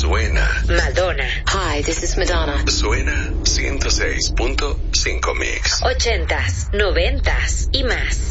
Suena Madonna. Hi, this is Madonna. Suena 106.5 Mix. 80s, 90s y más.